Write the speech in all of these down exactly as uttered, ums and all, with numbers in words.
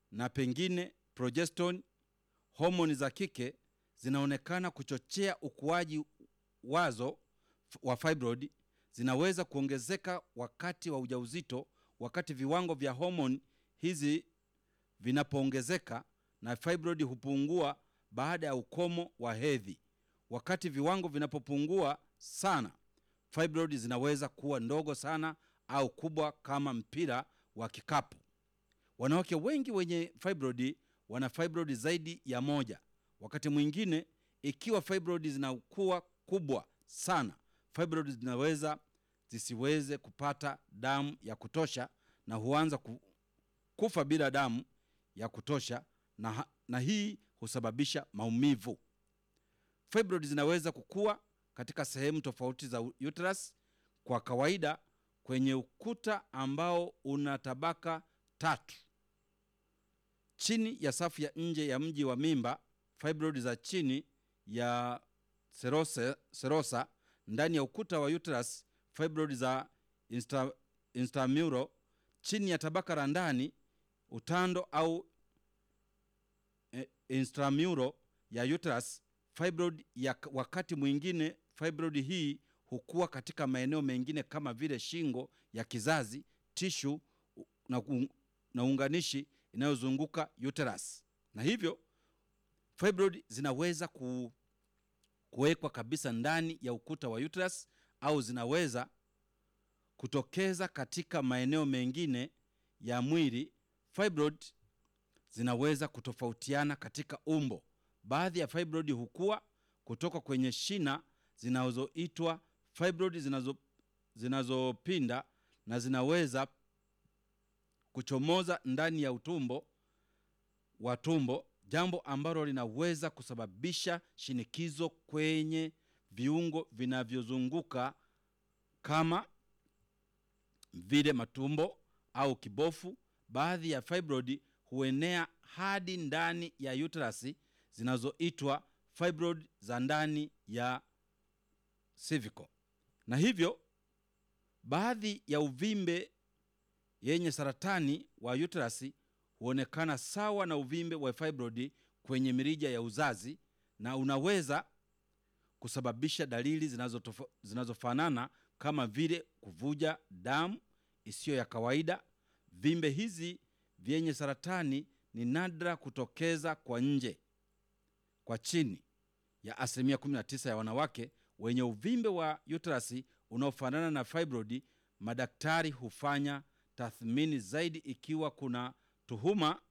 na pengine progesterone, homoni za kike, zinaonekana kuchochea ukuaji wazo wa fibroid. Zinaweza kuongezeka wakati wa ujauzito, wakati viwango vya homoni hizi vinapoongezeka, na fibroid hupungua baada ya ukomo wa hedhi. Wakati viwango vinapopungua sana, fibroid zinaweza kuwa ndogo sana au kubwa kama mpira wa kikapu. Wanawake wengi wenye fibroid wana fibroid zaidi ya moja. Wakati mwingine, ikiwa fibroid zinakuwa kubwa sana, fibroid zinaweza zisiweze kupata damu ya kutosha na huanza kufa bila damu ya kutosha, na, na hii husababisha maumivu. Fibroid zinaweza kukua katika sehemu tofauti za uterus, kwa kawaida kwenye ukuta ambao una tabaka tatu. Chini ya safu ya nje ya mji wa mimba, fibroid za chini ya serosa, serosa ndani ya ukuta wa uterus, fibroid za insta, intramural chini ya tabaka la ndani utando au eh, intramural ya uterus. Fibroid ya wakati mwingine, fibroid hii hukua katika maeneo mengine kama vile shingo ya kizazi, tishu na, na unganishi inayozunguka uterus. Na hivyo fibroid zinaweza ku, kuwekwa kabisa ndani ya ukuta wa uterus, au zinaweza kutokeza katika maeneo mengine ya mwili. Fibroid zinaweza kutofautiana katika umbo. Baadhi ya fibroid hukua kutoka kwenye shina zinazoitwa fibroid zinazo zinazopinda na zinaweza kuchomoza ndani ya utumbo wa tumbo, jambo ambalo linaweza kusababisha shinikizo kwenye viungo vinavyozunguka kama vile matumbo au kibofu. Baadhi ya fibroid huenea hadi ndani ya uterus zinazoitwa fibroid za ndani ya cervical. Na hivyo baadhi ya uvimbe yenye saratani wa uterus huonekana sawa na uvimbe wa fibroid kwenye mirija ya uzazi, na unaweza kusababisha dalili zinazotofa, zinazofanana kama vile kuvuja damu isiyo ya kawaida. Vimbe hizi vyenye saratani ni nadra kutokeza kwa nje. Kwa chini ya asilimia kumi na tisa ya wanawake wenye uvimbe wa uterus unaofanana na fibroid, madaktari hufanya tathmini zaidi ikiwa kuna tuhuma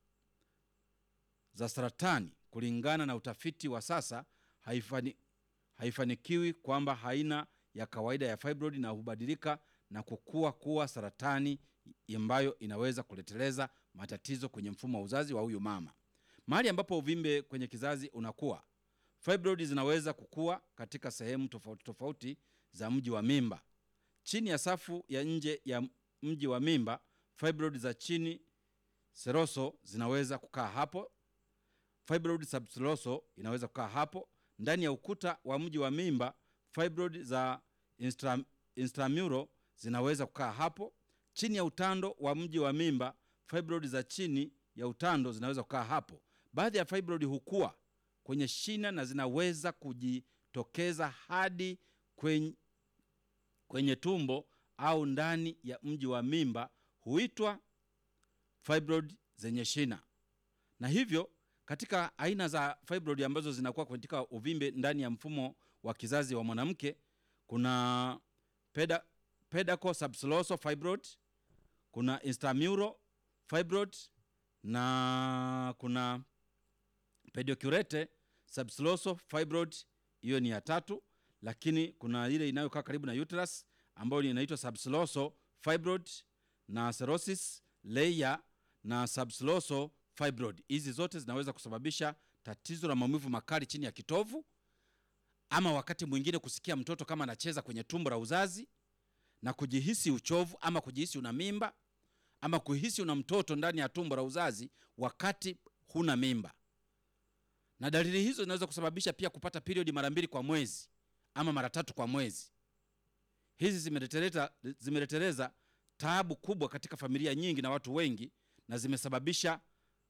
za saratani. Kulingana na utafiti wa sasa, haifani, haifanikiwi kwamba haina ya kawaida ya fibroid na hubadilika na kukua kuwa saratani ambayo inaweza kuleteleza matatizo kwenye mfumo wa uzazi wa huyu mama. Mahali ambapo uvimbe kwenye kizazi unakuwa, fibroid zinaweza kukua katika sehemu tofauti tofauti za mji wa mimba. Chini ya safu ya nje ya mji wa mimba, fibroid za chini seroso zinaweza kukaa hapo. Fibroid subseroso inaweza kukaa hapo. Ndani ya ukuta wa mji wa mimba, fibroid za instra, intramural zinaweza kukaa hapo. Chini ya utando wa mji wa mimba, fibroid za chini ya utando zinaweza kukaa hapo. Baadhi ya fibroid hukua kwenye shina na zinaweza kujitokeza hadi kwenye, kwenye tumbo au ndani ya mji wa mimba, huitwa fibroid zenye shina. Na hivyo katika aina za fibroid ambazo zinakuwa katika uvimbe ndani ya mfumo wa kizazi wa mwanamke, kuna peda, pedicule subserosal fibroid, kuna intramural fibroid, na kuna pediculated subserosal fibroid, hiyo ni ya tatu. Lakini kuna ile inayokaa karibu na uterus ambayo inaitwa subserosal fibroid na serosis layer na subserosal fibroid. Hizi zote zinaweza kusababisha tatizo la maumivu makali chini ya kitovu, ama wakati mwingine kusikia mtoto kama anacheza kwenye tumbo la uzazi na kujihisi uchovu, ama kujihisi una mimba, ama kuhisi una mtoto ndani ya tumbo la uzazi wakati huna mimba. Na dalili hizo zinaweza kusababisha pia kupata period mara mbili kwa mwezi ama mara tatu kwa mwezi. Hizi zimereteleza zimereteleza taabu kubwa katika familia nyingi na watu wengi, na zimesababisha